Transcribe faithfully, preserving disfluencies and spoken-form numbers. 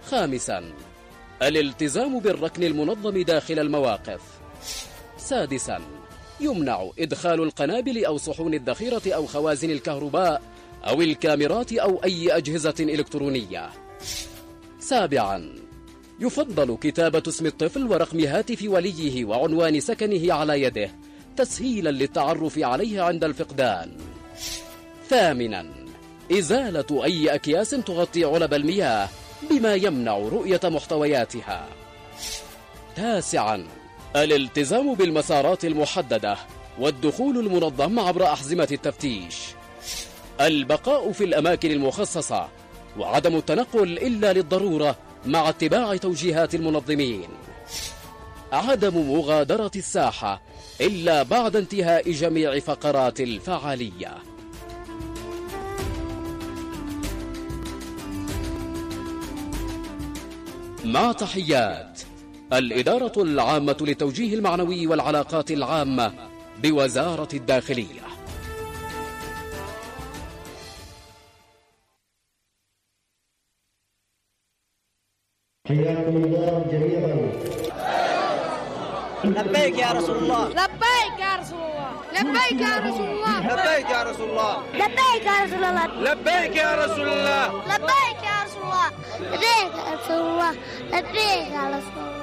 خامسا الالتزام بالركن المنظم داخل المواقف. سادسا يمنع إدخال القنابل أو صحون الذخيرة أو خوازن الكهرباء أو الكاميرات أو أي أجهزة إلكترونية. سابعا يفضل كتابة اسم الطفل ورقم هاتف وليه وعنوان سكنه على يده تسهيلا للتعرف عليه عند الفقدان. ثامنا إزالة أي أكياس تغطي علب المياه بما يمنع رؤية محتوياتها. تاسعا الالتزام بالمسارات المحددة والدخول المنظم عبر أحزمة التفتيش. البقاء في الأماكن المخصصة وعدم التنقل إلا للضرورة مع اتباع توجيهات المنظمين. عدم مغادرة الساحة إلا بعد انتهاء جميع فقرات الفعالية. مع تحيات الإدارة العامة للتوجيه المعنوي والعلاقات العامة بوزارة الداخلية. حياكم الله جميعا. لبيك يا رسول الله. لبيك يا رسول الله. لبيك يا رسول الله. لبيك يا رسول الله. لبيك يا رسول الله. لبيك يا رسول الله. لبيك يا رسول الله. لبيك يا رسول الله. لبيك يا رسول الله.